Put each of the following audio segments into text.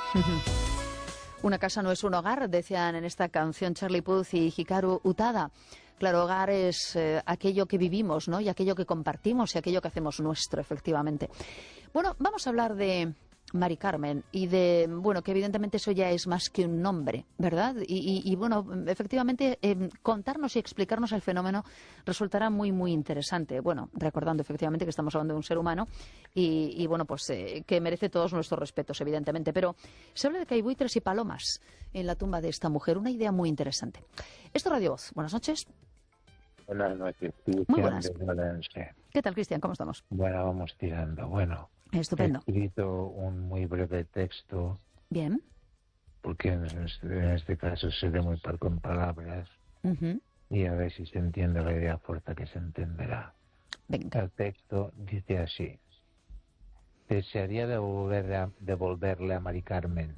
Una casa no es un hogar, decían en esta canción Charlie Puth y Hikaru Utada. Claro, hogar es aquello que vivimos, ¿no? Y aquello que compartimos y aquello que hacemos nuestro, efectivamente. Bueno, vamos a hablar de Mari Carmen y de, bueno, que evidentemente eso ya es más que un nombre, ¿verdad? Y bueno, efectivamente, contarnos y explicarnos el fenómeno resultará muy, muy interesante. Bueno, recordando efectivamente que estamos hablando de un ser humano y bueno, pues que merece todos nuestros respetos, evidentemente. Pero se habla de que hay buitres y palomas en la tumba de esta mujer, una idea muy interesante. Esto es Radio Voz. Buenas noches. Buenas noches, Muy Cristian buenas. de Valencia. ¿Qué tal, Cristian? ¿Cómo estamos? Bueno, vamos tirando. Bueno, Estupendo. he escrito un muy breve texto, Bien. porque en este caso seré muy parco en palabras, y a ver si se entiende la idea fuerza que se entenderá. Venga. El texto dice así: desearía devolverle a Mari Carmen,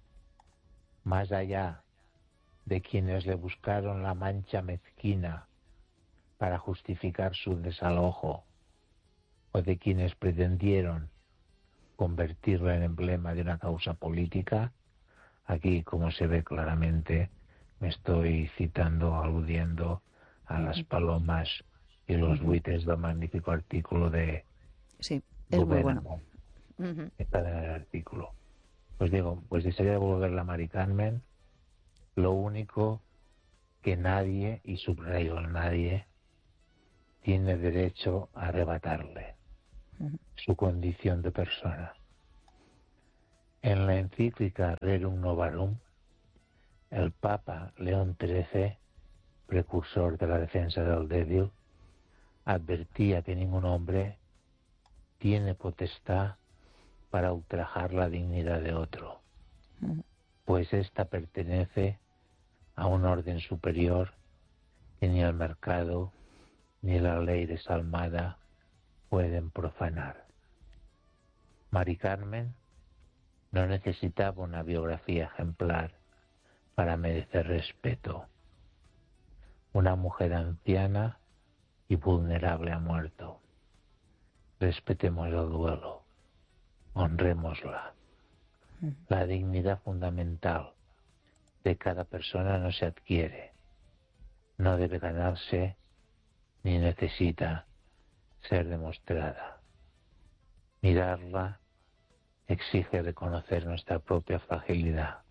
más allá de quienes le buscaron la mancha mezquina para justificar su desalojo, o de quienes pretendieron convertirla en emblema de una causa política. Aquí, como se ve claramente, me estoy citando, aludiendo a las palomas y los buitres del magnífico artículo de Sí, es muy bueno. que está en el artículo. Pues digo, pues desearía devolverla a Mari Carmen. Lo único que nadie, y subrayo el nadie, tiene derecho a arrebatarle: su condición de persona. En la encíclica Rerum Novarum, el Papa León XIII, precursor de la defensa del débil, advertía que ningún hombre tiene potestad para ultrajar la dignidad de otro, pues ésta pertenece a un orden superior que ni el mercado ni la ley desalmada pueden profanar. Mari Carmen no necesitaba una biografía ejemplar para merecer respeto. Una mujer anciana y vulnerable ha muerto. Respetemos el duelo, honrémosla. La dignidad fundamental de cada persona no se adquiere, no debe ganarse ni necesita ser demostrada. Mirarla exige reconocer nuestra propia fragilidad.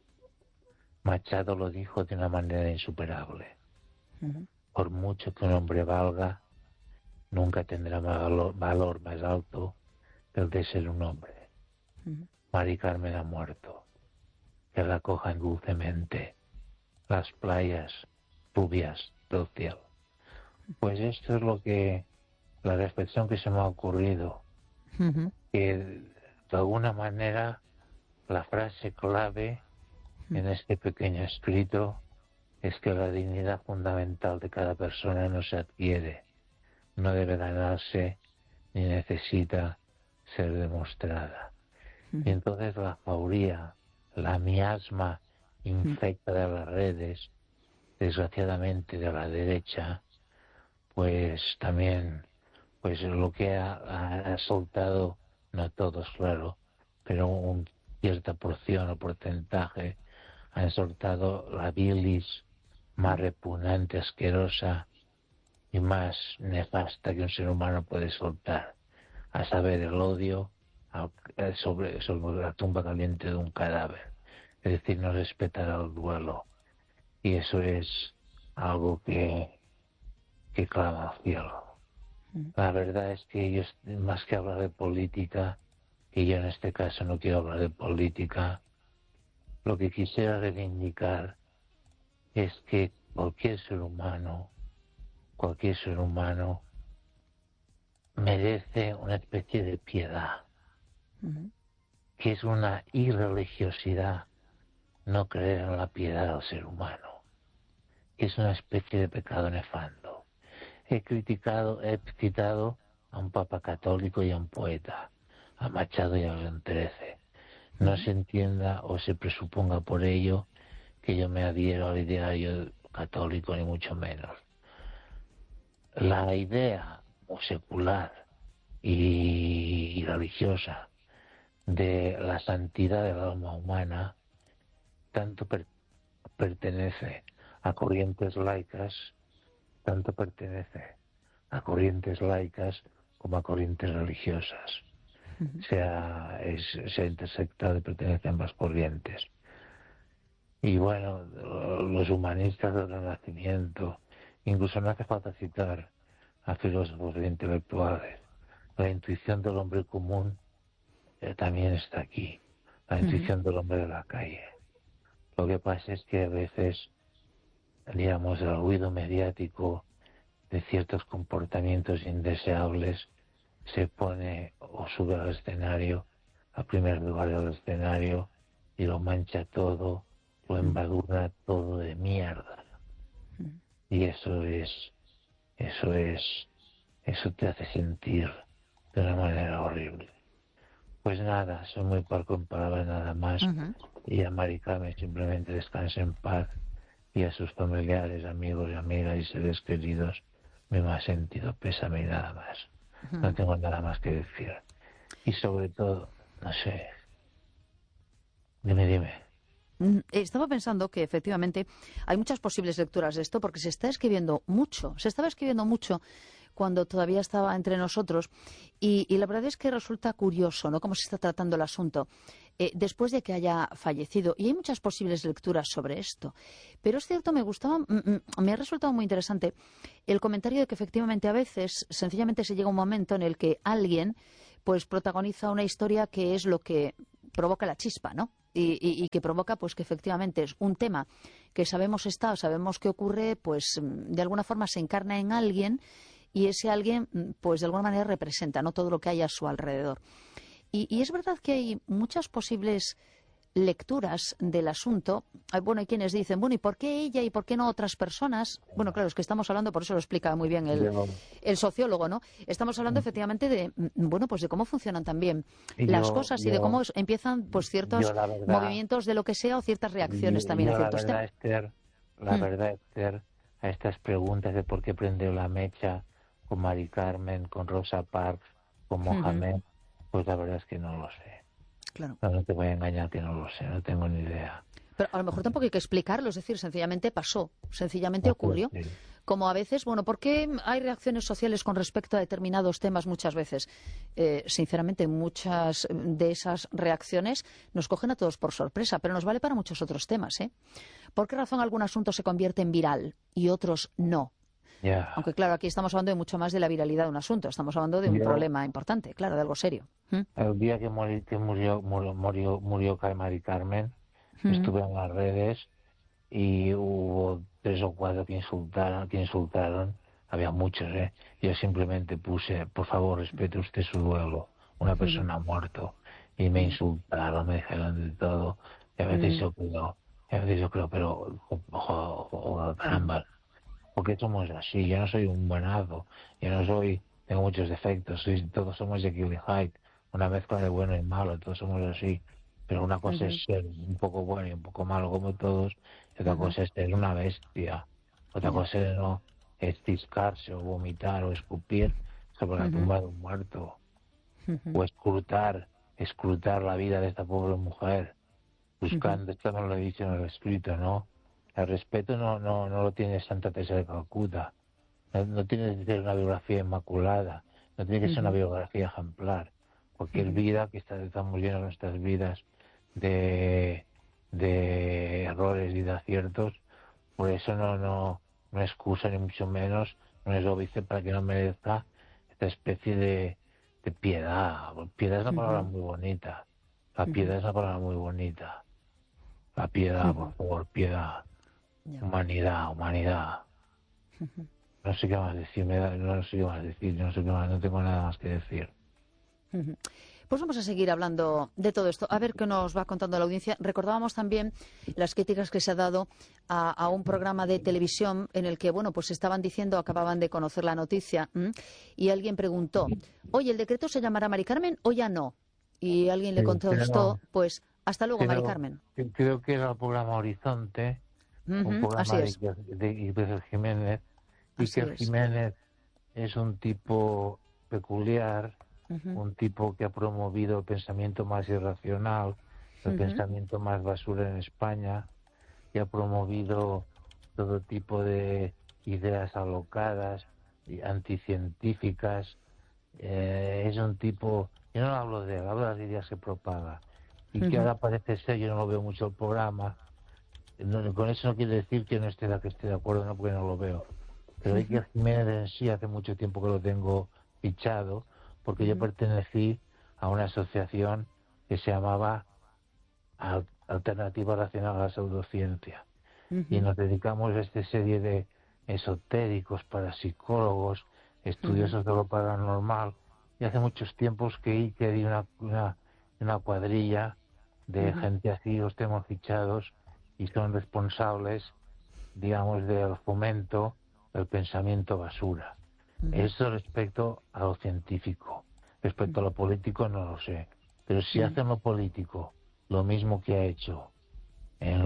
Machado lo dijo de una manera insuperable: por mucho que un hombre valga, nunca tendrá valor más alto que el de ser un hombre. Mari Carmen ha muerto. Que la cojan dulcemente las playas rubias del cielo. Pues esto es la reflexión que se me ha ocurrido, que de alguna manera la frase clave en este pequeño escrito es que la dignidad fundamental de cada persona no se adquiere, no debe ganarse ni necesita ser demostrada. Y entonces la jauría, la miasma infecta de las redes, desgraciadamente de la derecha, pues también, pues lo que ha soltado, no todos claro, pero una cierta porción o porcentaje, han soltado la bilis más repugnante, asquerosa y más nefasta que un ser humano puede soltar, a saber, el odio sobre la tumba caliente de un cadáver, es decir, no respetar el duelo. Y eso es algo que clama al cielo. La verdad es que ellos, más que hablar de política, y yo en este caso no quiero hablar de política, lo que quisiera reivindicar es que cualquier ser humano merece una especie de piedad, que es una irreligiosidad no creer en la piedad del ser humano, que es una especie de pecado nefando. He citado a un papa católico y a un poeta, a Machado y a León XIII. No se entienda o se presuponga por ello que yo me adhiero al ideario católico, ni mucho menos. La idea secular y religiosa de la santidad del alma humana, tanto pertenece a corrientes laicas, tanto pertenece a corrientes laicas como a corrientes religiosas. Se ha intersectado y pertenece a ambas corrientes. Y bueno, los humanistas del Renacimiento, incluso no hace falta citar a filósofos e intelectuales, la intuición del hombre común también está aquí, la intuición del hombre de la calle. Lo que pasa es que a veces, digamos, el ruido mediático de ciertos comportamientos indeseables se pone o sube al escenario, al primer lugar del escenario, y lo mancha todo, lo embadurna todo de mierda. Y eso te hace sentir de una manera horrible. Pues nada, soy muy parco en palabras nada más. Y a Mari Carmen simplemente descanse en paz, y a sus familiares, amigos y amigas y seres queridos mi más sentido pésame y nada más. No tengo nada más que decir. Y sobre todo, no sé, dime. Estaba pensando que efectivamente hay muchas posibles lecturas de esto porque se estaba escribiendo mucho cuando todavía estaba entre nosotros y la verdad es que resulta curioso, ¿no?, cómo se está tratando el asunto después de que haya fallecido. Y hay muchas posibles lecturas sobre esto. Pero es cierto, me ha resultado muy interesante el comentario de que efectivamente a veces sencillamente se llega a un momento en el que alguien pues protagoniza una historia que es lo que provoca la chispa, ¿no? Y que provoca pues que efectivamente es un tema que sabemos que ocurre, pues de alguna forma se encarna en alguien y ese alguien pues de alguna manera representa, ¿no?, todo lo que hay a su alrededor. Y es verdad que hay muchas posibles lecturas del asunto. Bueno, hay quienes dicen, bueno, ¿y por qué ella y por qué no otras personas? Bueno, claro, es que estamos hablando, por eso lo explica muy bien el sociólogo, ¿no? Estamos hablando efectivamente de, bueno, pues de cómo funcionan también las cosas y de cómo empiezan pues ciertos la verdad, movimientos de lo que sea o ciertas reacciones también a yo ciertos temas. la verdad, Esther, a estas preguntas de por qué prendió la mecha con Mari Carmen, con Rosa Parks, con Mohamed, pues la verdad es que no lo sé. Claro. No te voy a engañar que no lo sé, no tengo ni idea. Pero a lo mejor tampoco hay que explicarlo, es decir, sencillamente pasó, sencillamente ocurrió. Sí. Como a veces, bueno, ¿por qué hay reacciones sociales con respecto a determinados temas muchas veces? Sinceramente, muchas de esas reacciones nos cogen a todos por sorpresa, pero nos vale para muchos otros temas, ¿eh? ¿Por qué razón algún asunto se convierte en viral y otros no? Ya. Aunque, claro, aquí estamos hablando de mucho más de la viralidad de un asunto, estamos hablando de un problema importante, claro, de algo serio. El día que murió Mari Carmen, estuve en las redes y hubo 3 o 4 que insultaron, había muchos, yo simplemente puse, por favor, respete usted su duelo, una persona ha muerto, y me insultaron, me dijeron de todo, y a veces yo creo, pero caramba, porque somos así, yo no soy un buenazo, tengo muchos defectos, todos somos de Jekyll y Hyde, una mezcla de bueno y malo, todos somos así. Pero una cosa es ser un poco bueno y un poco malo como todos, y otra cosa es ser una bestia. Otra cosa es ciscarse o vomitar o escupir sobre la tumba de un muerto. O escrutar la vida de esta pobre mujer, buscando, esto no lo he dicho en el escrito, ¿no? El respeto no lo tiene Santa Teresa de Calcuta. No tiene que ser una biografía inmaculada, no tiene que ser una biografía ejemplar. Cualquier vida que estamos llenos nuestras vidas de errores y de aciertos, por eso no excusa ni mucho menos, no es óbice para que no merezca esta especie de piedad. Piedad es una palabra muy bonita. La piedad es una palabra muy bonita. La piedad, por favor, piedad. Humanidad. No sé qué más decir, no tengo nada más que decir. Pues vamos a seguir hablando de todo esto. A ver qué nos va contando la audiencia. Recordábamos también las críticas que se ha dado a un programa de televisión en el que, bueno, pues estaban diciendo, acababan de conocer la noticia, y alguien preguntó, oye, ¿el decreto se llamará Mari Carmen o ya no? Y alguien le contestó, pues, hasta luego, Mari Carmen. Creo que era el programa Horizonte, un programa así es. de Iker Jiménez. Iker Jiménez es un tipo peculiar, un tipo que ha promovido el pensamiento más irracional, el pensamiento más basura en España, que ha promovido todo tipo de ideas alocadas y anticientíficas. Es un tipo, yo no hablo de él, hablo de las ideas que propaga, y que ahora parece ser, yo no lo veo mucho el programa. Con eso no quiere decir que no esté de acuerdo, no, porque no lo veo. Pero Iker Jiménez en sí hace mucho tiempo que lo tengo fichado, porque yo pertenecí a una asociación que se llamaba Alternativa Racional a la Pseudociencia. Y nos dedicamos a esta serie de esotéricos, parapsicólogos, estudiosos de lo paranormal. Y hace muchos tiempos que Iker y una cuadrilla de gente así los tenemos fichados y son responsables, digamos, del fomento del pensamiento basura. Eso respecto a lo científico. Respecto a lo político no lo sé. Pero si hacen lo político lo mismo que ha hecho en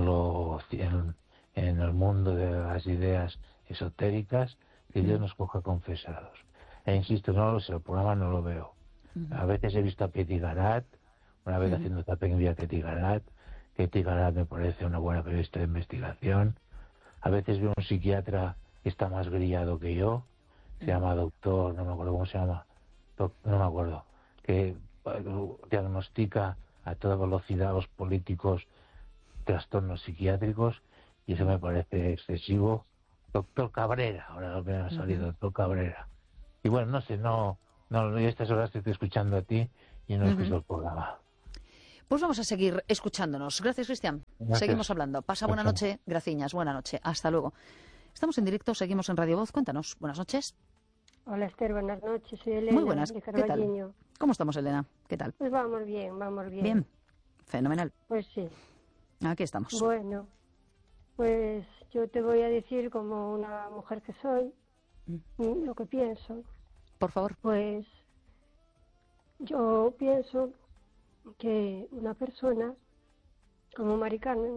el mundo de las ideas esotéricas, que Dios nos coja confesados. E insisto, no lo sé, el programa no lo veo. A veces he visto a Ketty Garat, una vez haciendo tapping a Ketty Garat. Ketty Garat me parece una buena periodista de investigación. A veces veo un psiquiatra que está más grillado que yo, se llama doctor, no me acuerdo cómo se llama, no me acuerdo, que diagnostica a toda velocidad a los políticos trastornos psiquiátricos, y eso me parece excesivo. Doctor Cabrera, ahora me ha salido doctor Cabrera. Y bueno, no sé, yo a estas horas te estoy escuchando a ti y no escucho el programa. Pues vamos a seguir escuchándonos. Gracias, Cristian. Gracias. Seguimos hablando. Pasa buena noche. Graciñas. Buena noche. Hasta luego. Estamos en directo, seguimos en Radio Voz. Cuéntanos. Buenas noches. Hola, Esther. Buenas noches. Soy Elena. Muy buenas. De ¿Qué tal? ¿Cómo estamos, Elena? ¿Qué tal? Pues vamos bien, vamos bien. Bien. Fenomenal. Pues sí. Aquí estamos. Bueno, pues yo te voy a decir, como una mujer que soy, lo que pienso. Por favor. Pues yo pienso que una persona como Mari Carmen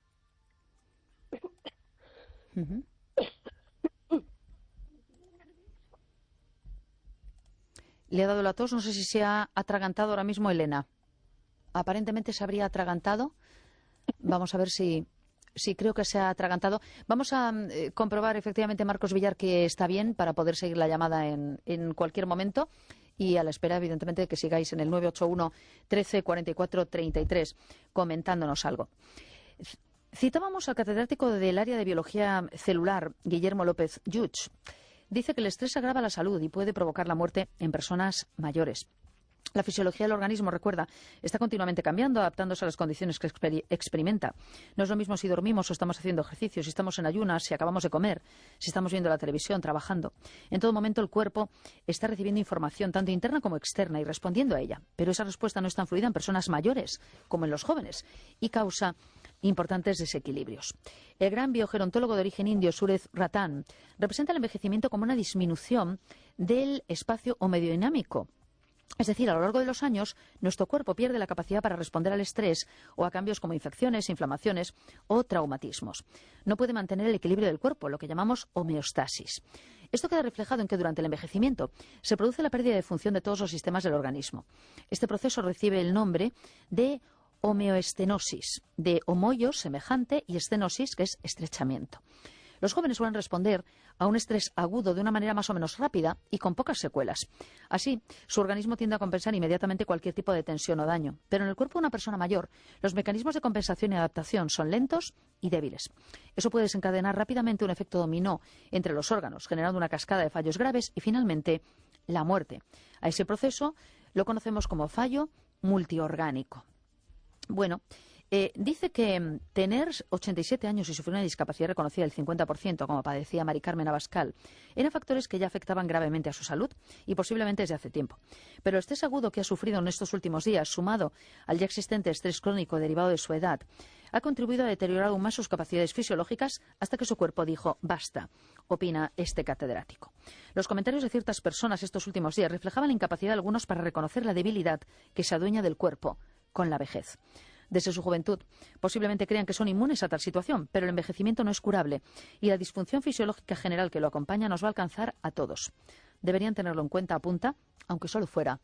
le ha dado la tos, no sé si se ha atragantado ahora mismo Elena. Aparentemente se habría atragantado. Vamos a ver si creo que se ha atragantado. Vamos a comprobar efectivamente, Marcos Villar, que está bien para poder seguir la llamada en cualquier momento. Y a la espera, evidentemente, de que sigáis en el 981 13 44 33 comentándonos algo. Citábamos al catedrático del área de biología celular, Guillermo López Yuch. Dice que el estrés agrava la salud y puede provocar la muerte en personas mayores. La fisiología del organismo, recuerda, está continuamente cambiando, adaptándose a las condiciones que experimenta. No es lo mismo si dormimos o estamos haciendo ejercicio, si estamos en ayunas, si acabamos de comer, si estamos viendo la televisión, trabajando. En todo momento el cuerpo está recibiendo información, tanto interna como externa, y respondiendo a ella. Pero esa respuesta no es tan fluida en personas mayores como en los jóvenes y causa importantes desequilibrios. El gran biogerontólogo de origen indio, Suresh Ratan, representa el envejecimiento como una disminución del espacio homodinámico. Es decir, a lo largo de los años, nuestro cuerpo pierde la capacidad para responder al estrés o a cambios como infecciones, inflamaciones o traumatismos. No puede mantener el equilibrio del cuerpo, lo que llamamos homeostasis. Esto queda reflejado en que durante el envejecimiento se produce la pérdida de función de todos los sistemas del organismo. Este proceso recibe el nombre de homeoestenosis, de homoios, semejante, y estenosis, que es estrechamiento. Los jóvenes suelen responder a un estrés agudo de una manera más o menos rápida y con pocas secuelas. Así, su organismo tiende a compensar inmediatamente cualquier tipo de tensión o daño. Pero en el cuerpo de una persona mayor, los mecanismos de compensación y adaptación son lentos y débiles. Eso puede desencadenar rápidamente un efecto dominó entre los órganos, generando una cascada de fallos graves y, finalmente, la muerte. A ese proceso lo conocemos como fallo multiorgánico. Bueno, dice que tener 87 años y sufrir una discapacidad reconocida del 50%, como padecía Mari Carmen Abascal, eran factores que ya afectaban gravemente a su salud y posiblemente desde hace tiempo. Pero el estrés agudo que ha sufrido en estos últimos días, sumado al ya existente estrés crónico derivado de su edad, ha contribuido a deteriorar aún más sus capacidades fisiológicas hasta que su cuerpo dijo basta, opina este catedrático. Los comentarios de ciertas personas estos últimos días reflejaban la incapacidad de algunos para reconocer la debilidad que se adueña del cuerpo con la vejez. Desde su juventud, posiblemente crean que son inmunes a tal situación, pero el envejecimiento no es curable y la disfunción fisiológica general que lo acompaña nos va a alcanzar a todos. Deberían tenerlo en cuenta, apunta, aunque solo fuera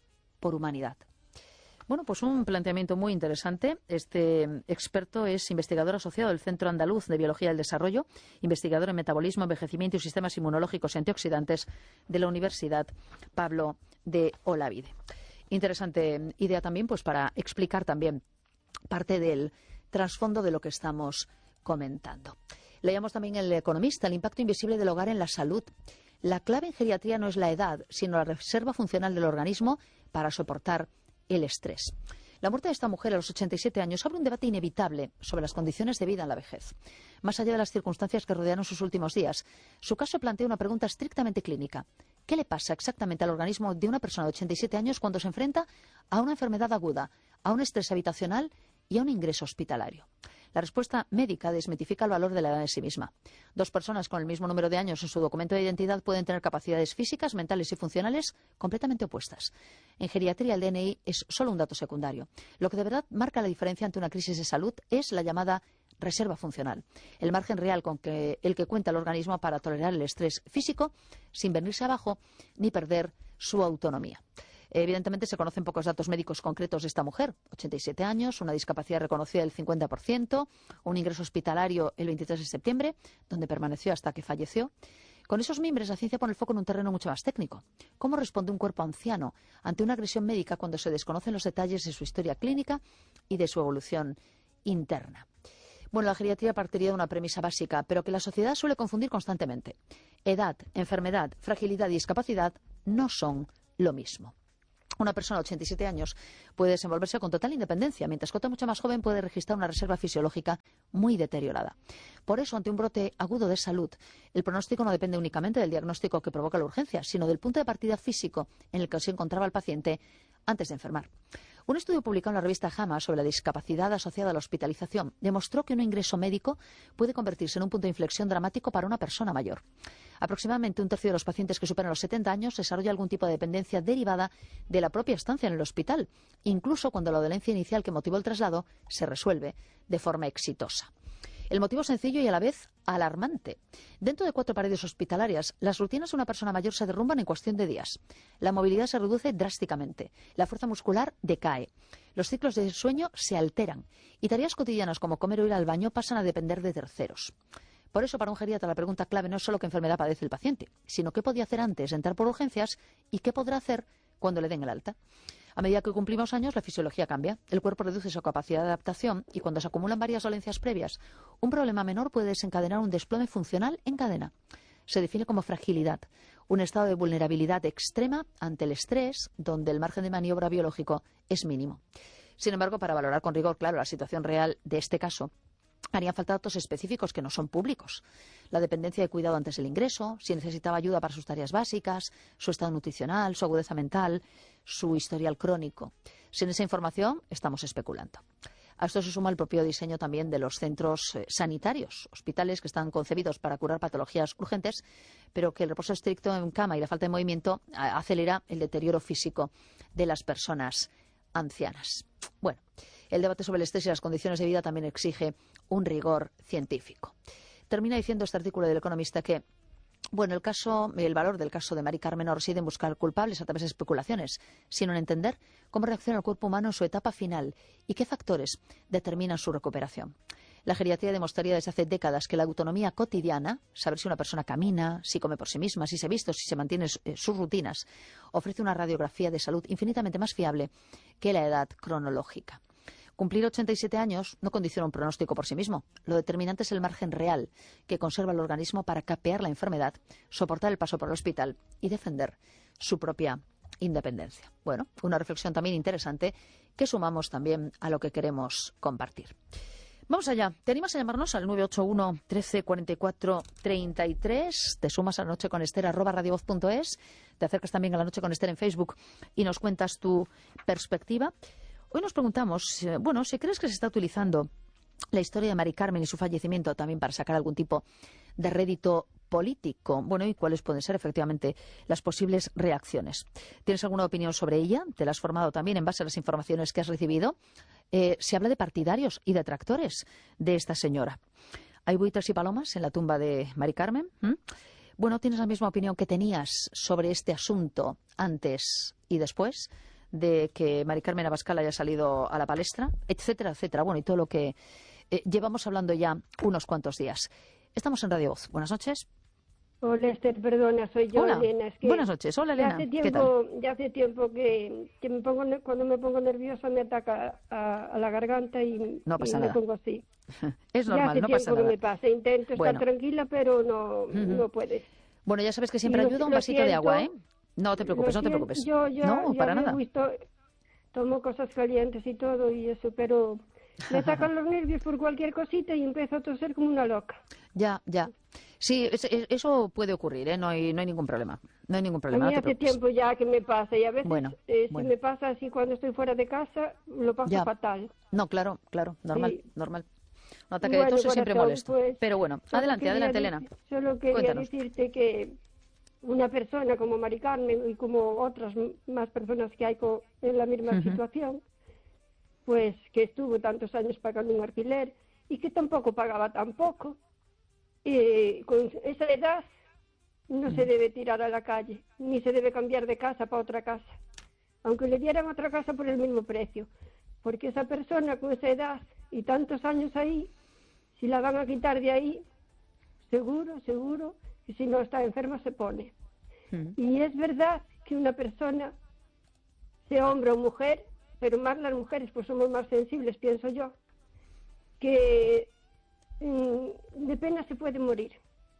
por humanidad. Bueno, pues un planteamiento muy interesante. Este experto es investigador asociado del Centro Andaluz de Biología del Desarrollo, investigador en metabolismo, envejecimiento y sistemas inmunológicos y antioxidantes de la Universidad Pablo de Olavide. Interesante idea también, pues para explicar también parte del trasfondo de lo que estamos comentando. Leíamos también en El Economista el impacto invisible del hogar en la salud. La clave en geriatría no es la edad, sino la reserva funcional del organismo para soportar el estrés. La muerte de esta mujer a los 87 años abre un debate inevitable sobre las condiciones de vida en la vejez. Más allá de las circunstancias que rodearon sus últimos días, su caso plantea una pregunta estrictamente clínica. ¿Qué le pasa exactamente al organismo de una persona de 87 años cuando se enfrenta a una enfermedad aguda, a un estrés habitacional y a un ingreso hospitalario? La respuesta médica desmitifica el valor de la edad en sí misma. Dos personas con el mismo número de años en su documento de identidad pueden tener capacidades físicas, mentales y funcionales completamente opuestas. En geriatría, el DNI es solo un dato secundario. Lo que de verdad marca la diferencia ante una crisis de salud es la llamada reserva funcional, el margen real con el que cuenta el organismo para tolerar el estrés físico sin venirse abajo ni perder su autonomía. Evidentemente se conocen pocos datos médicos concretos de esta mujer. 87 años, una discapacidad reconocida del 50%, un ingreso hospitalario el 23 de septiembre, donde permaneció hasta que falleció. Con esos mimbres, la ciencia pone el foco en un terreno mucho más técnico. ¿Cómo responde un cuerpo anciano ante una agresión médica cuando se desconocen los detalles de su historia clínica y de su evolución interna? Bueno, la geriatría partiría de una premisa básica, pero que la sociedad suele confundir constantemente. Edad, enfermedad, fragilidad y discapacidad no son lo mismo. Una persona de 87 años puede desenvolverse con total independencia, mientras que otra mucho más joven puede registrar una reserva fisiológica muy deteriorada. Por eso, ante un brote agudo de salud, el pronóstico no depende únicamente del diagnóstico que provoca la urgencia, sino del punto de partida físico en el que se encontraba el paciente antes de enfermar. Un estudio publicado en la revista JAMA sobre la discapacidad asociada a la hospitalización demostró que un ingreso médico puede convertirse en un punto de inflexión dramático para una persona mayor. Aproximadamente un tercio de los pacientes que superan los 70 años desarrolla algún tipo de dependencia derivada de la propia estancia en el hospital, incluso cuando la dolencia inicial que motivó el traslado se resuelve de forma exitosa. El motivo es sencillo y a la vez alarmante. Dentro de 4 paredes hospitalarias, las rutinas de una persona mayor se derrumban en cuestión de días. La movilidad se reduce drásticamente. La fuerza muscular decae. Los ciclos de sueño se alteran. Y tareas cotidianas como comer o ir al baño pasan a depender de terceros. Por eso, para un geriatra, la pregunta clave no es solo qué enfermedad padece el paciente, sino qué podía hacer antes de entrar por urgencias y qué podrá hacer cuando le den el alta. A medida que cumplimos años, la fisiología cambia, el cuerpo reduce su capacidad de adaptación y cuando se acumulan varias dolencias previas, un problema menor puede desencadenar un desplome funcional en cadena. Se define como fragilidad, un estado de vulnerabilidad extrema ante el estrés, donde el margen de maniobra biológico es mínimo. Sin embargo, para valorar con rigor, claro, la situación real de este caso, harían falta datos específicos que no son públicos. La dependencia de cuidado antes del ingreso, si necesitaba ayuda para sus tareas básicas, su estado nutricional, su agudeza mental, su historial crónico. Sin esa información, estamos especulando. A esto se suma el propio diseño también de los centros sanitarios, hospitales que están concebidos para curar patologías urgentes, pero que el reposo estricto en cama y la falta de movimiento acelera el deterioro físico de las personas ancianas. Bueno, el debate sobre el estrés y las condiciones de vida también exige un rigor científico. Termina diciendo este artículo del Economista que, bueno, el valor del caso de Mari Carmen no reside en buscar culpables a través de especulaciones, sino en entender cómo reacciona el cuerpo humano en su etapa final y qué factores determinan su recuperación. La geriatría demostraría desde hace décadas que la autonomía cotidiana, saber si una persona camina, si come por sí misma, si se viste, si se mantiene sus rutinas, ofrece una radiografía de salud infinitamente más fiable que la edad cronológica. Cumplir 87 años no condiciona un pronóstico por sí mismo. Lo determinante es el margen real que conserva el organismo para capear la enfermedad, soportar el paso por el hospital y defender su propia independencia. Bueno, una reflexión también interesante que sumamos también a lo que queremos compartir. Vamos allá. ¿Te animas a llamarnos al 981 13 44 33? Te sumas a La Noche con Esther @radiovoz.es. Te acercas también a La Noche con Esther en Facebook y nos cuentas tu perspectiva. Hoy nos preguntamos, si crees que se está utilizando la historia de Mari Carmen y su fallecimiento también para sacar algún tipo de rédito político. Bueno, y cuáles pueden ser efectivamente las posibles reacciones. ¿Tienes alguna opinión sobre ella? ¿Te la has formado también en base a las informaciones que has recibido? Se habla de partidarios y detractores de esta señora. ¿Hay buitres y palomas en la tumba de Mari Carmen? Bueno, ¿tienes la misma opinión que tenías sobre este asunto antes y después de que Mari Carmen Abascal haya salido a la palestra, etcétera, etcétera. Bueno, y todo lo que llevamos hablando ya unos cuantos días. Estamos en Radio Voz. Buenas noches. Hola, Esther, perdona, soy yo, Hola. Elena. Es que Buenas noches. Hola, Elena. ¿Qué tal? Ya hace tiempo que cuando me pongo nerviosa me ataca a la garganta No pasa y nada. me pongo así. Es normal, no pasa Ya hace tiempo que nada. me pasa. Intento Bueno. estar tranquila, pero no puedes. Bueno, ya sabes que siempre Lo- ayuda un lo vasito de siento. agua, ¿eh? No te preocupes, no te preocupes. Yo ya No, para me nada. tomo cosas calientes y todo y eso, pero me atacan los nervios por cualquier cosita y empiezo a toser como una loca. Ya. Sí, eso puede ocurrir, ¿eh? No hay ningún problema. No hay ningún A problema, mí no te hace preocupes. tiempo ya que me pasa y a veces Bueno. si me pasa así cuando estoy fuera de casa, lo paso Ya. fatal. No, claro, normal, Sí. normal. Un ataque de Bueno, tos es siempre corazón, molesto. pues, Pero bueno, adelante, Elena. Solo quería Cuéntanos. decirte que una persona como Mari Carmen y como otras más personas que hay en la misma situación, pues que estuvo tantos años pagando un alquiler y que tampoco pagaba tan poco, con esa edad no se debe tirar a la calle, ni se debe cambiar de casa para otra casa, aunque le dieran otra casa por el mismo precio, porque esa persona con esa edad y tantos años ahí, si la van a quitar de ahí, seguro, que si no está enferma se pone. Y es verdad que una persona, sea hombre o mujer, pero más las mujeres pues somos más sensibles, pienso yo, que de pena se puede morir.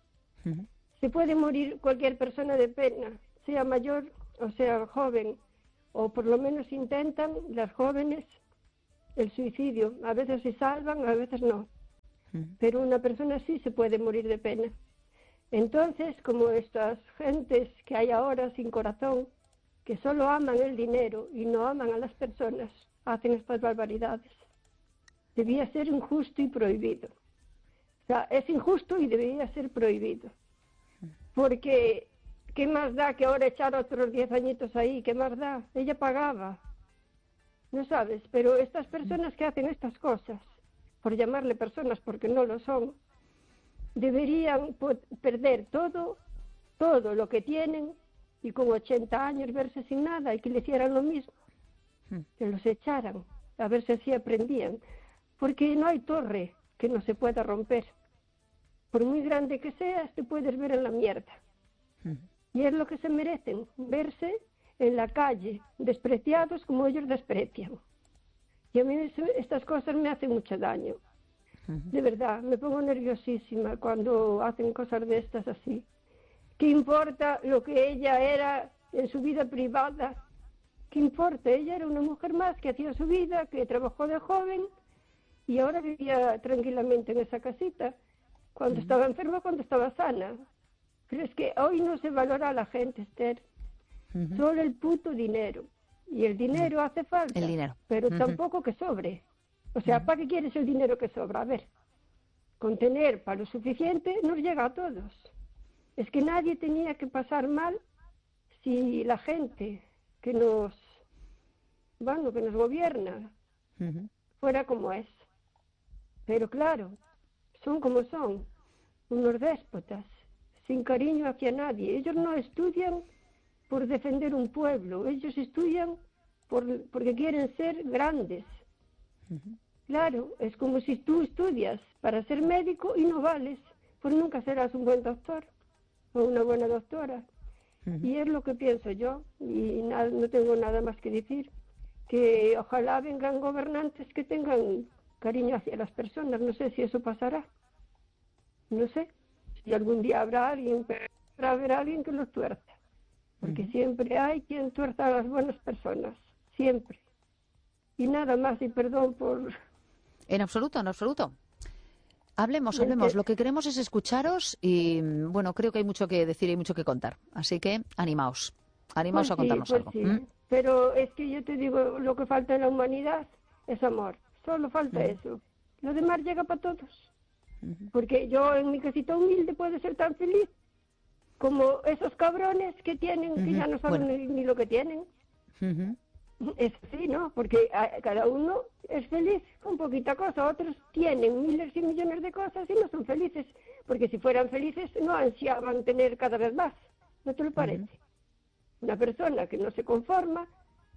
Se puede morir cualquier persona de pena, sea mayor o sea joven, o por lo menos intentan las jóvenes el suicidio. A veces se salvan, a veces no. Pero una persona sí se puede morir de pena. Entonces, como estas gentes que hay ahora sin corazón, que solo aman el dinero y no aman a las personas, hacen estas barbaridades. Debía ser injusto y prohibido. O sea, es injusto y debería ser prohibido. Porque, ¿qué más da que ahora echar otros 10 añitos ahí? ¿Qué más da? Ella pagaba. No sabes, pero estas personas que hacen estas cosas, por llamarle personas porque no lo son, deberían perder todo lo que tienen y con 80 años verse sin nada y que le hicieran lo mismo, que los echaran, a ver si así aprendían, porque no hay torre que no se pueda romper. Por muy grande que seas, te puedes ver en la mierda. Y es lo que se merecen, verse en la calle, despreciados como ellos desprecian. Y a mí estas cosas me hacen mucho daño. De verdad, me pongo nerviosísima cuando hacen cosas de estas así. ¿Qué importa lo que ella era en su vida privada? ¿Qué importa? Ella era una mujer más que hacía su vida, que trabajó de joven y ahora vivía tranquilamente en esa casita, cuando estaba enferma, cuando estaba sana. Pero es que hoy no se valora a la gente, Esther. Solo el puto dinero. Y el dinero hace falta, El dinero. pero tampoco que sobre. O sea, ¿para qué quieres el dinero que sobra? A ver, con tener para lo suficiente nos llega a todos. Es que nadie tenía que pasar mal si la gente que nos gobierna fuera como es. Pero claro, son como son, unos déspotas, sin cariño hacia nadie. Ellos no estudian por defender un pueblo, ellos estudian porque quieren ser grandes. Claro, es como si tú estudias para ser médico y no vales, pues nunca serás un buen doctor o una buena doctora. Y es lo que pienso yo, y no tengo nada más que decir, que ojalá vengan gobernantes que tengan cariño hacia las personas. No sé si eso pasará, no sé, si algún día habrá alguien que los tuerza, porque siempre hay quien tuerza a las buenas personas, siempre. Y nada más, y perdón por... En absoluto. Hablemos. Lo que queremos es escucharos y, bueno, creo que hay mucho que decir y mucho que contar. Así que, animaos a contarnos algo. Sí. Pero es que yo te digo, lo que falta en la humanidad es amor. Solo falta eso. Lo demás llega para todos. Porque yo en mi casita humilde puedo ser tan feliz como esos cabrones que tienen, que ya no saben ni lo que tienen. Es así, ¿no? Porque cada uno es feliz con poquita cosa. Otros tienen miles y millones de cosas y no son felices. Porque si fueran felices no ansiaban tener cada vez más. ¿No te lo parece? Una persona que no se conforma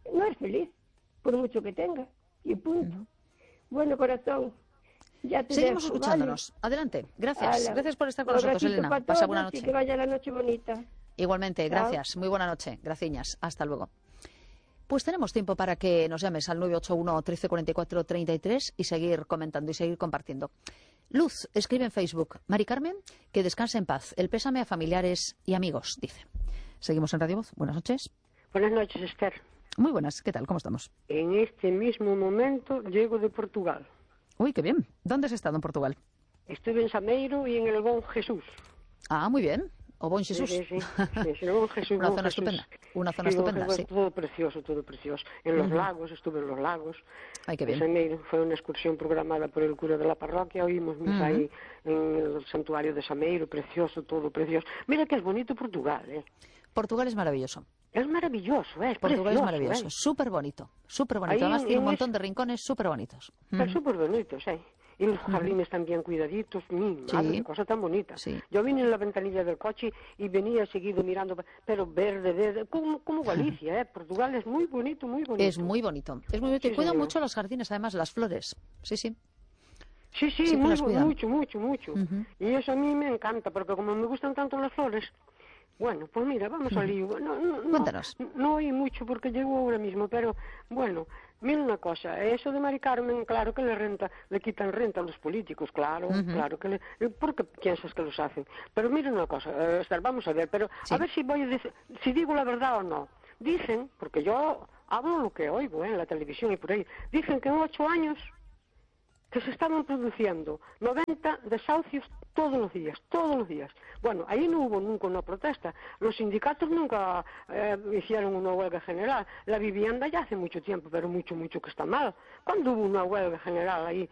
no es feliz, por mucho que tenga, y punto. Bueno, corazón, ya te Seguimos dejo, escuchándonos. Adelante. Gracias. Hala. Gracias por estar con Un nosotros, abracito Elena. para Pasa todos buena y noche. que vaya la noche bonita. Igualmente, Chao. gracias. Muy buena noche. Graciñas. Hasta luego. Pues tenemos tiempo para que nos llames al 981 1344 33 y seguir comentando y seguir compartiendo. Luz escribe en Facebook: Mari Carmen, que descanse en paz. El pésame a familiares y amigos, dice. Seguimos en Radio Voz. Buenas noches. Buenas noches, Esther. Muy buenas. ¿Qué tal? ¿Cómo estamos? En este mismo momento llego de Portugal. Uy, qué bien. ¿Dónde has estado en Portugal? Estuve en Sameiro y en el Bon Jesús. Ah, muy bien. O Bon Jesús. Sí, el Bon Jesús. Una Bon zona Jesús. estupenda. Una zona Sí, Bon estupenda, Jesús, sí. Todo precioso, todo precioso. En los lagos, estuve en los lagos. Ay, qué En bien. Sameiro fue una excursión programada por el cura de la parroquia. Oímos misa ahí en el santuario de Sameiro, precioso, todo precioso. Mira que es bonito Portugal, ¿eh? Portugal es maravilloso. Es maravilloso, es Portugal precioso, es maravilloso. ¿eh? Súper bonito. Súper bonito. Ahí Además tiene un en montón de rincones súper bonitos. Están súper bonitos, ¿eh? Y los jardines también cuidaditos, madre, Sí. qué cosa tan bonita. Sí. Yo vine en la ventanilla del coche y venía seguido mirando, pero verde, como Galicia, ¿eh? Portugal es muy bonito, muy bonito. Es muy bonito. Es muy bonito. Y Sí, cuidan señor. mucho los jardines, además, las flores. Sí, sí. Sí, Sí que muy, las cuidan. mucho. Y eso a mí me encanta, porque como me gustan tanto las flores, bueno, pues mira, vamos al lío. Cuéntanos. No oí mucho porque llego ahora mismo, pero bueno, mira una cosa, eso de Mari Carmen, claro que le quitan renta a los políticos, claro que ¿por qué piensas que los hacen? Pero mira una cosa, Esther, vamos a ver, pero Sí. a ver si voy a decir, si digo la verdad o no. Dicen, porque yo hablo lo que oigo en la televisión y por ahí, dicen que en 8 años que se estaban produciendo 90 desahucios todos los días. Bueno, ahí no hubo nunca una protesta. Los sindicatos nunca hicieron una huelga general. La vivienda ya hace mucho tiempo, pero mucho que está mal. ¿Cuándo hubo una huelga general ahí?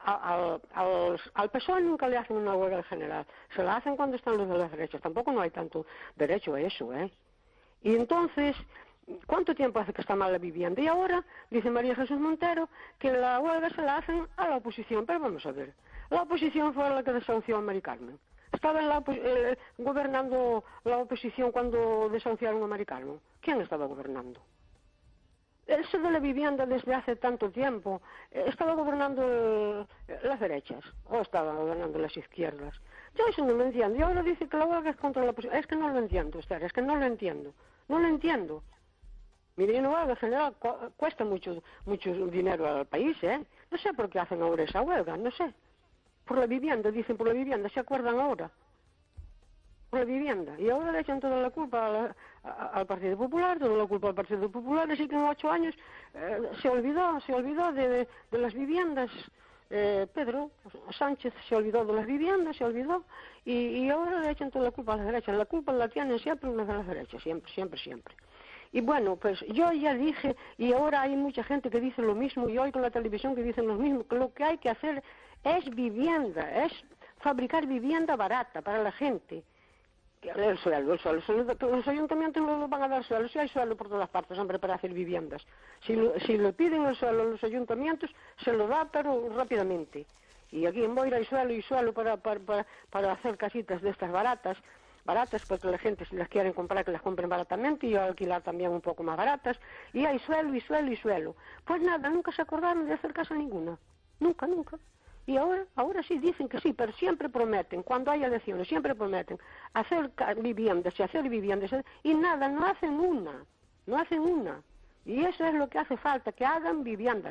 Al PSOE nunca le hacen una huelga general. Se la hacen cuando están los de las derechas. Tampoco no hay tanto derecho a eso, ¿eh? Y entonces, ¿cuánto tiempo hace que está mal la vivienda? Y ahora, dice María Jesús Montero, que la huelga se la hacen a la oposición. Pero vamos a ver, la oposición fue la que desahució a Mari Carmen. ¿Estaba gobernando la oposición cuando desahuciaron a Mari Carmen? ¿Quién estaba gobernando? Eso de la vivienda desde hace tanto tiempo, ¿estaba gobernando las derechas o estaba gobernando las izquierdas? Yo eso no lo entiendo. Y ahora dice que la huelga es contra la oposición. Es que no lo entiendo, Esther, es que no lo entiendo. No lo entiendo. Mire, una huelga general cuesta mucho dinero al país, ¿eh? No sé por qué hacen ahora esa huelga, no sé. Por la vivienda, dicen por la vivienda, ¿se acuerdan ahora? Por la vivienda. Y ahora le echan toda la culpa al Partido Popular, toda la culpa al Partido Popular, así que en 8 años se olvidó de las viviendas. Pedro Sánchez se olvidó de las viviendas, y ahora le echan toda la culpa a las derechas. La culpa la tienen siempre las de las derechas, siempre. Y bueno, pues yo ya dije, y ahora hay mucha gente que dice lo mismo, y hoy con la televisión que dicen lo mismo, que lo que hay que hacer es vivienda, es fabricar vivienda barata para la gente. El suelo, los ayuntamientos no nos van a dar suelo, si hay suelo por todas partes, hombre, para hacer viviendas. Si le piden el suelo a los ayuntamientos, se lo da, pero rápidamente. Y aquí en Boira hay suelo para hacer casitas de estas baratas porque la gente, si las quieren comprar, que las compren baratamente, y alquilar también un poco más baratas, y hay suelo. Pues nada, nunca se acordaron de hacer casa ninguna, nunca. Y ahora sí dicen que sí, pero siempre prometen, cuando hay elecciones, siempre prometen hacer viviendas, y nada, no hacen una. Y eso es lo que hace falta, que hagan viviendas,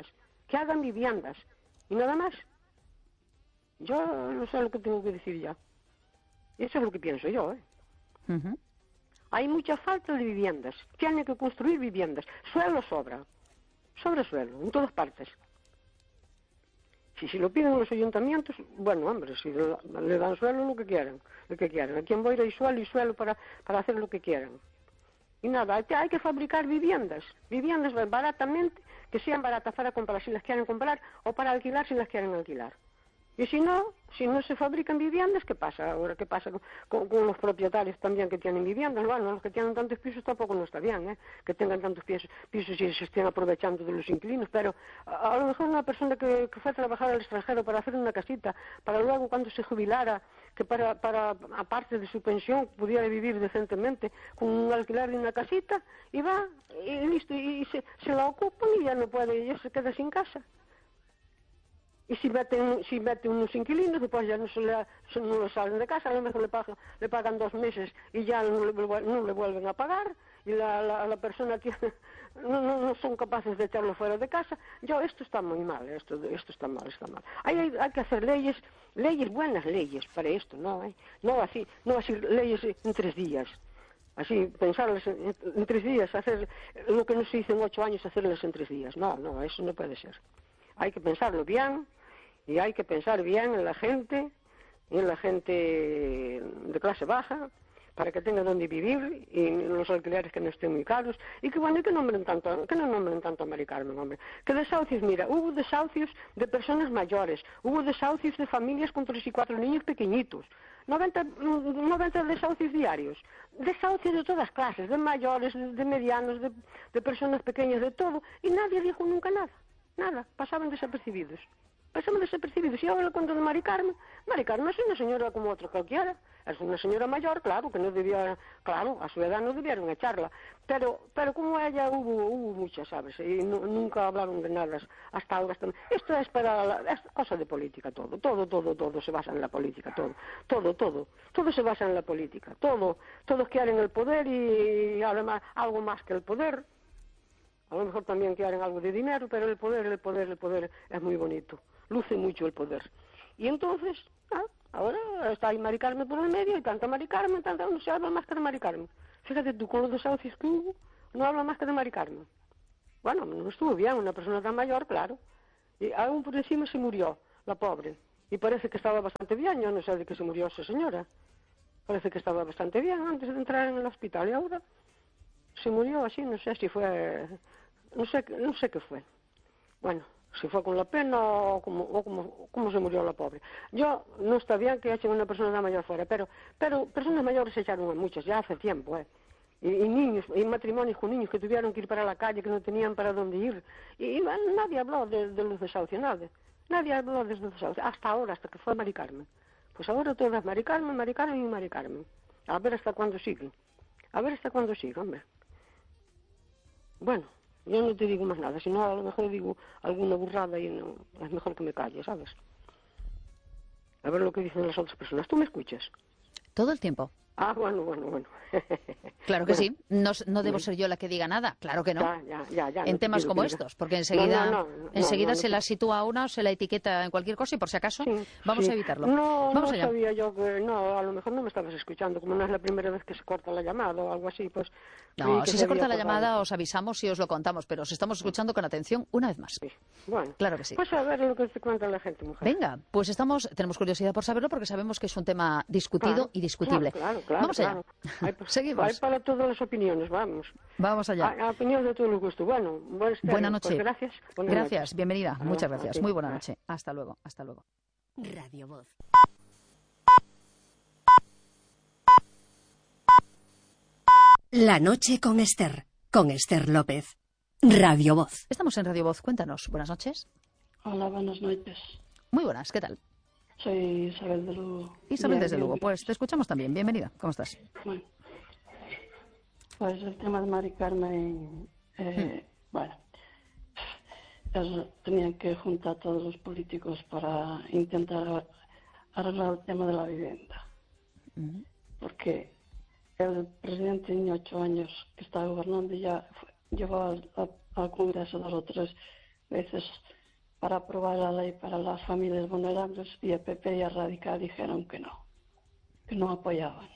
y nada más. Yo no sé lo que tengo que decir ya. Eso es lo que pienso yo, ¿eh? Hay mucha falta de viviendas, tienen que construir viviendas, suelo sobra suelo, en todas partes. Si lo piden los ayuntamientos, bueno, hombre, si le dan suelo lo que quieran. Aquí en Boira hay suelo para hacer lo que quieran. Y nada, hay que fabricar viviendas baratamente, que sean baratas para comprar si las quieren comprar, o para alquilar si las quieren alquilar. Y si no se fabrican viviendas, ¿qué pasa ahora? ¿Qué pasa con los propietarios también que tienen viviendas? Bueno, los que tienen tantos pisos tampoco no está bien, que tengan tantos pisos y se estén aprovechando de los inquilinos, pero a lo mejor una persona que fue a trabajar al extranjero para hacer una casita, para luego cuando se jubilara, que para aparte de su pensión pudiera vivir decentemente con un alquiler de una casita, y va, y listo, y se la ocupan y ya no puede, y ya se queda sin casa. Y si meten unos inquilinos, después ya no lo salen de casa, a lo mejor le pagan 2 meses y ya no le vuelven a pagar, y la persona no son capaces de echarlo fuera de casa. Esto está muy mal, esto está mal. Hay que hacer leyes, buenas leyes para esto, no así leyes en 3 días. Así, pensarlas en 3 días, hacer lo que no se hizo en 8 años, hacerlas en 3 días. No, eso no puede ser. Hay que pensarlo bien, y hay que pensar bien en la gente de clase baja, para que tenga donde vivir, y en los alquileres que no estén muy caros, y que no nombren tanto a Mari Carmen, hombre. Que desahucios, mira, hubo desahucios de personas mayores, hubo desahucios de familias con 3 y 4 niños pequeñitos, 90 desahucios diarios, desahucios de todas clases, de mayores, de medianos, de personas pequeñas, de todo, y nadie dijo nunca nada, pasaban desapercibidos. Y ahora cuando de Mari Carmen es una señora como otra cualquiera, es una señora mayor, claro, que no debía, claro, a su edad no debieron echarla, pero como ella hubo muchas, ¿sabes? Y nunca hablaron de nada hasta ahora. Esto es es cosa de política, todo se basa en la política, todo se basa en la política, todos quieren el poder y además algo más que el poder. A lo mejor también quieren algo de dinero, pero el poder es muy bonito. Luce mucho el poder. Y entonces, ahora está ahí Mari Carmen por el medio, y tanta Mari Carmen, no se habla más que de Mari Carmen. Fíjate tú, con los desahucios que hubo, no habla más que de Mari Carmen. Bueno, no estuvo bien, una persona tan mayor, claro. Y aún por encima se murió, la pobre. Y parece que estaba bastante bien, yo no sé de qué se murió esa señora. Parece que estaba bastante bien antes de entrar en el hospital, y ahora se murió así, no sé si fue, no sé qué fue. Bueno, si fue con la pena o cómo se murió la pobre. No está bien que echen a una persona tan mayor fuera, pero personas mayores se echaron a muchas, ya hace tiempo, y niños, y matrimonios con niños que tuvieron que ir para la calle, que no tenían para dónde ir. Y nadie habló de los desahucios, nadie habló de los desahucios, hasta ahora, hasta que fue Mari Carmen. Pues ahora todas Mari Carmen y Mari Carmen. A ver hasta cuándo siguen. Hombre. Bueno, yo no te digo más nada, si no a lo mejor digo alguna burrada y no, es mejor que me calle, ¿sabes? A ver lo que dicen las otras personas. ¿Tú me escuchas? Todo el tiempo. Bueno. Claro que sí. No debo ser yo la que diga nada. Claro que no. Ya. En temas como estos, porque enseguida se la sitúa a una o se la etiqueta en cualquier cosa y por si acaso vamos a evitarlo. Vamos allá. Sabía yo que a lo mejor no me estabas escuchando, como no es la primera vez que se corta la llamada o algo así, pues... No, si se corta la llamada os avisamos y os lo contamos, pero os estamos escuchando con atención una vez más. Sí. Bueno, claro que sí. Pues a ver lo que te cuenta la gente, mujer. Venga, pues tenemos curiosidad por saberlo porque sabemos que es un tema discutido y discutible. Claro, vamos allá. Seguimos. Hay para todas las opiniones, vamos. Vamos allá. Hay opiniones de todos los gustos. Bueno, buena noche. Pues gracias. Gracias, bienvenida. Muchas gracias. Muy buena noche. Hasta luego. Radio Voz. La noche con Esther López. Radio Voz. Estamos en Radio Voz. Cuéntanos. Buenas noches. Hola, buenas noches. Muy buenas. ¿Qué tal? Soy Isabel de Lugo. Isabel desde Lugo. Pues te escuchamos también. Bienvenida. ¿Cómo estás? Bueno, pues el tema de Mari Carmen, bueno, tenían que juntar a todos los políticos para intentar arreglar el tema de la vivienda. Porque el presidente tenía 8 años que está gobernando y ya llegó al Congreso 2 o 3 veces para aprobar la ley para las familias vulnerables, y el PP y el Radical dijeron que no apoyaban.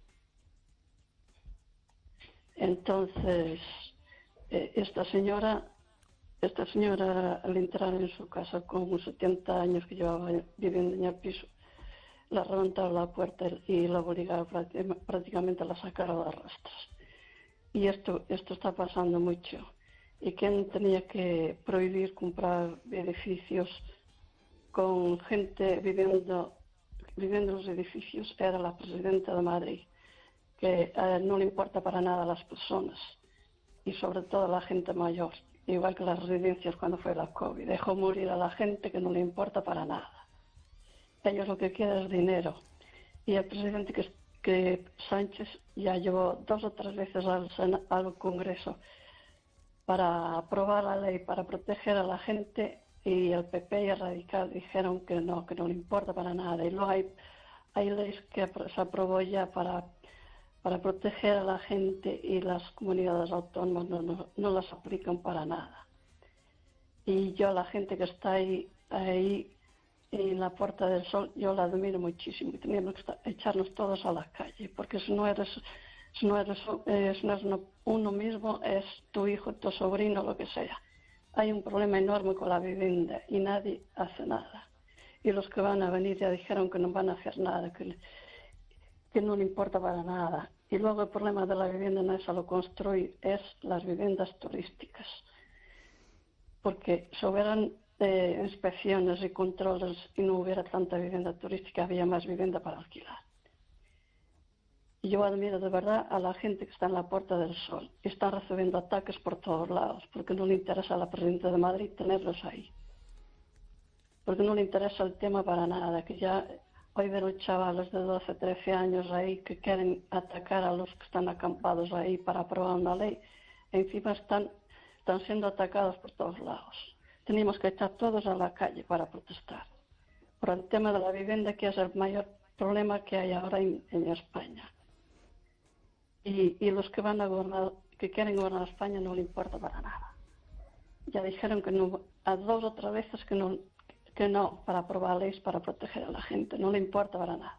Entonces, esta señora al entrar en su casa con 70 años que llevaba viviendo en el piso, la reventaron la puerta y la obligaron prácticamente a la sacar a las rastras. Y esto está pasando mucho. ¿Y quién tenía que prohibir comprar edificios con gente viviendo en los edificios era la presidenta de Madrid, que no le importa para nada a las personas y sobre todo a la gente mayor, igual que las residencias cuando fue la COVID. Dejó morir a la gente que no le importa para nada. Ellos lo que quieren es dinero. Y el presidente que Sánchez ya llevó 2 o 3 veces al Congreso para aprobar la ley para proteger a la gente, y el PP y el Radical dijeron que no le importa para nada. Y luego hay leyes que se aprobó ya para proteger a la gente y las comunidades autónomas no las aplican para nada. Y yo, la gente que está ahí en la Puerta del Sol, yo la admiro muchísimo. Y teníamos que echarnos todos a la calle, porque si no eres uno mismo, es tu hijo, tu sobrino, lo que sea. Hay un problema enorme con la vivienda y nadie hace nada. Y los que van a venir ya dijeron que no van a hacer nada, que no le importa para nada. Y luego el problema de la vivienda no es solo construir, es las viviendas turísticas. Porque si hubieran inspecciones y controles y no hubiera tanta vivienda turística, había más vivienda para alquilar. Y yo admiro de verdad a la gente que está en la Puerta del Sol y están recibiendo ataques por todos lados, porque no le interesa a la presidenta de Madrid tenerlos ahí. Porque no le interesa el tema para nada, que ya hoy veo chavales de 12, 13 años ahí que quieren atacar a los que están acampados ahí para aprobar una ley. Encima están siendo atacados por todos lados. Tenemos que echar todos a la calle para protestar por el tema de la vivienda, que es el mayor problema que hay ahora en España. Y los que van a gobernar, que quieren gobernar España, no le importa para nada. Ya dijeron que no, a 2 o 3 veces que no, para aprobar leyes para proteger a la gente, no le importa para nada.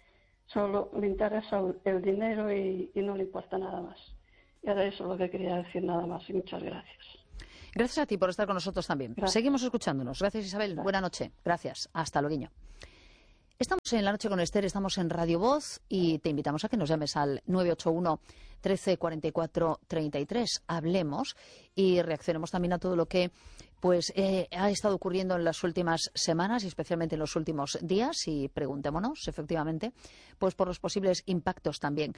Solo le interesa el dinero y no le importa nada más. Y era eso lo que quería decir, nada más, y muchas gracias. Gracias a ti por estar con nosotros también. Gracias. Seguimos escuchándonos. Gracias, Isabel. Gracias. Buena noche. Gracias. Hasta luego. Estamos en La Noche con Esther, estamos en Radio Voz y te invitamos a que nos llames al 981 13 44 33. Hablemos y reaccionemos también a todo lo que ha estado ocurriendo en las últimas semanas y especialmente en los últimos días, y preguntémonos efectivamente pues por los posibles impactos también,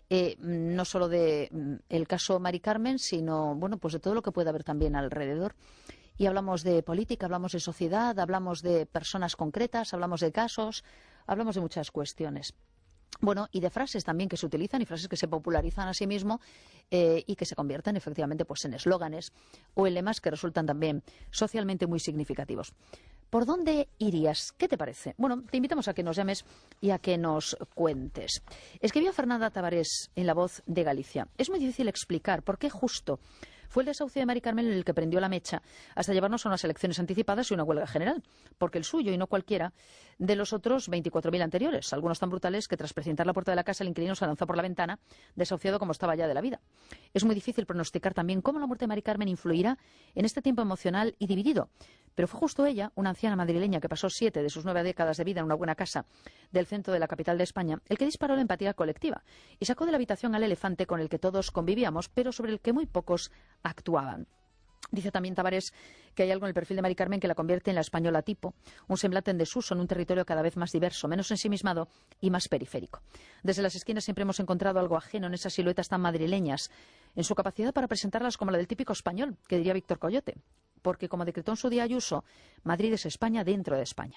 no solo de el caso Mari Carmen, sino pues de todo lo que puede haber también alrededor. Y hablamos de política, hablamos de sociedad, hablamos de personas concretas, hablamos de casos, hablamos de muchas cuestiones. Bueno, y de frases también que se utilizan y frases que se popularizan a sí mismo y que se convierten efectivamente pues en eslóganes o en lemas que resultan también socialmente muy significativos. ¿Por dónde irías? ¿Qué te parece? Bueno, te invitamos a que nos llames y a que nos cuentes. Escribió Fernanda Tavares en La Voz de Galicia. Es muy difícil explicar por qué justo fue el desahucio de Mari Carmen el que prendió la mecha hasta llevarnos a unas elecciones anticipadas y una huelga general, porque el suyo y no cualquiera de los otros 24.000 anteriores, algunos tan brutales que tras precintar la puerta de la casa el inquilino se lanzó por la ventana, desahuciado como estaba ya de la vida. Es muy difícil pronosticar también cómo la muerte de Mari Carmen influirá en este tiempo emocional y dividido, pero fue justo ella, una anciana madrileña que pasó 7 de sus 9 décadas de vida en una buena casa del centro de la capital de España, el que disparó la empatía colectiva y sacó de la habitación al elefante con el que todos convivíamos, pero sobre el que muy pocos actuaban. Dice también Tavares que hay algo en el perfil de Mari Carmen que la convierte en la española tipo, un semblante en desuso en un territorio cada vez más diverso, menos ensimismado y más periférico. Desde las esquinas siempre hemos encontrado algo ajeno en esas siluetas tan madrileñas, en su capacidad para presentarlas como la del típico español, que diría Víctor Coyote, porque como decretó en su día Ayuso, Madrid es España dentro de España.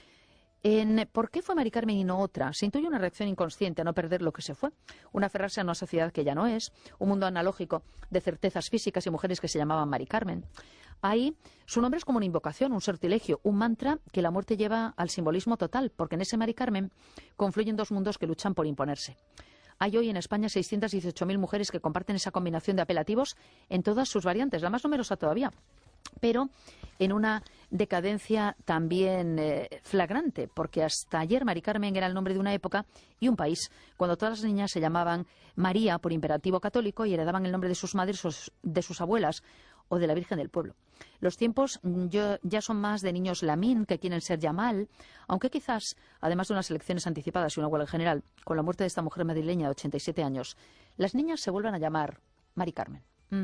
En ¿por qué fue Mari Carmen y no otra? Se intuye una reacción inconsciente a no perder lo que se fue, un aferrarse a una sociedad que ya no es, un mundo analógico de certezas físicas y mujeres que se llamaban Mari Carmen. Ahí su nombre es como una invocación, un sortilegio, un mantra que la muerte lleva al simbolismo total, porque en ese Mari Carmen confluyen 2 mundos que luchan por imponerse. Hay hoy en España 618.000 mujeres que comparten esa combinación de apelativos en todas sus variantes, la más numerosa todavía, pero en una decadencia también flagrante, porque hasta ayer Mari Carmen era el nombre de una época y un país, cuando todas las niñas se llamaban María por imperativo católico y heredaban el nombre de sus madres, de sus abuelas o de la Virgen del Pueblo. Los tiempos ya son más de niños Lamín que quieren ser Yamal, aunque quizás, además de unas elecciones anticipadas y una huelga general, con la muerte de esta mujer madrileña de 87 años, las niñas se vuelvan a llamar Mari Carmen.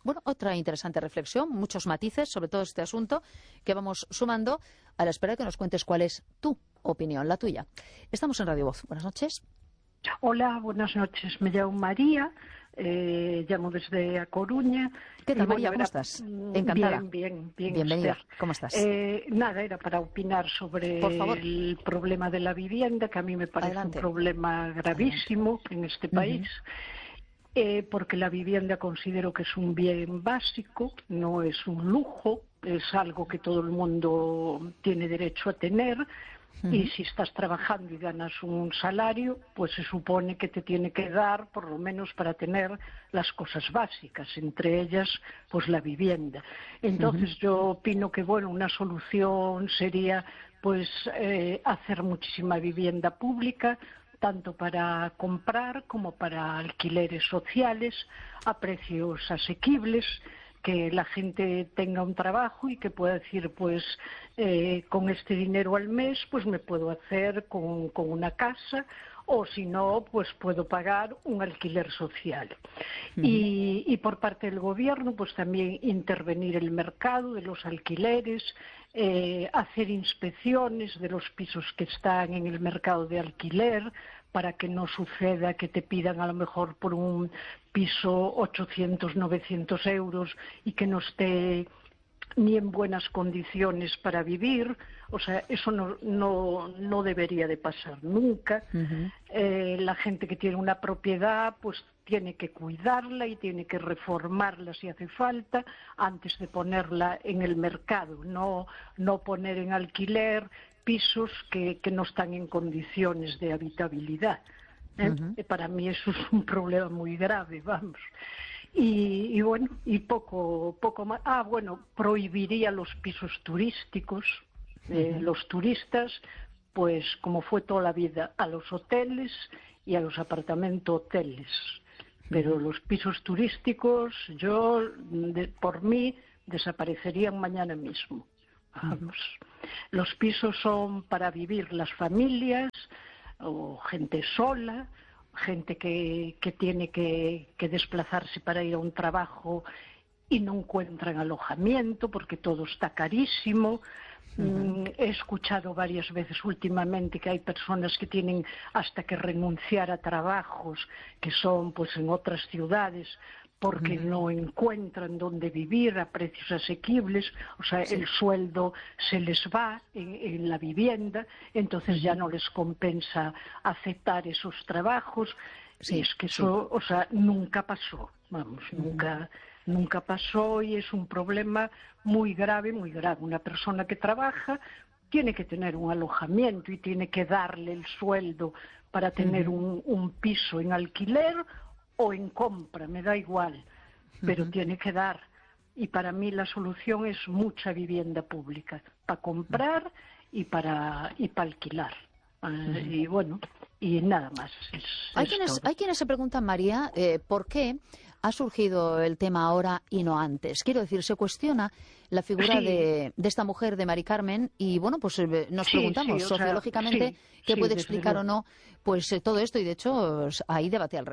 Bueno, otra interesante reflexión, muchos matices sobre todo este asunto que vamos sumando a la espera de que nos cuentes cuál es tu opinión, la tuya. Estamos en Radio Voz. Buenas noches. Hola, buenas noches. Me llamo María, llamo desde A Coruña. ¿Qué tal, María? ¿Cómo estás? Encantada. Bien. Bienvenida. Esther. ¿Cómo estás? Nada, era para opinar sobre el problema de la vivienda, que a mí me parece un problema gravísimo en este país. Porque la vivienda considero que es un bien básico, no es un lujo, es algo que todo el mundo tiene derecho a tener. Y si estás trabajando y ganas un salario, pues se supone que te tiene que dar por lo menos para tener las cosas básicas, entre ellas pues la vivienda. Entonces yo opino que bueno, una solución sería pues hacer muchísima vivienda pública, tanto para comprar como para alquileres sociales a precios asequibles, que la gente tenga un trabajo y que pueda decir, pues, con este dinero al mes, pues me puedo hacer con una casa, o si no, pues puedo pagar un alquiler social. Y por parte del gobierno, pues también intervenir el mercado de los alquileres, hacer inspecciones de los pisos que están en el mercado de alquiler, para que no suceda que te pidan a lo mejor por un piso 800, 900 euros y que no esté ni en buenas condiciones para vivir. O sea, eso no debería de pasar nunca. La gente que tiene una propiedad pues tiene que cuidarla y tiene que reformarla si hace falta antes de ponerla en el mercado, no poner en alquiler pisos que no están en condiciones de habitabilidad. Para mí eso es un problema muy grave, vamos. Y bueno, y poco más. Bueno, prohibiría los pisos turísticos. Los turistas, pues como fue toda la vida, a los hoteles y a los apartamentos hoteles. Pero los pisos turísticos, por mí, desaparecerían mañana mismo. Vamos. Los pisos son para vivir las familias o gente sola, gente que tiene que desplazarse para ir a un trabajo y no encuentran alojamiento porque todo está carísimo. He escuchado varias veces últimamente que hay personas que tienen hasta que renunciar a trabajos que son pues en otras ciudades porque no encuentran dónde vivir a precios asequibles, o sea, el sueldo se les va en la vivienda, entonces ya no les compensa aceptar esos trabajos. Y es que eso, o sea, nunca pasó, vamos, nunca pasó y es un problema muy grave, muy grave. Una persona que trabaja tiene que tener un alojamiento y tiene que darle el sueldo para tener un piso en alquiler o en compra, me da igual, pero tiene que dar. Y para mí la solución es mucha vivienda pública, para comprar y para alquilar. Y bueno, y nada más. Hay quienes se preguntan, María, ¿por qué ha surgido el tema ahora y no antes? Quiero decir, se cuestiona la figura de esta mujer, de Mari Carmen, y bueno, pues nos preguntamos sociológicamente qué puede explicar o no pues todo esto, y de hecho hay debate al respecto.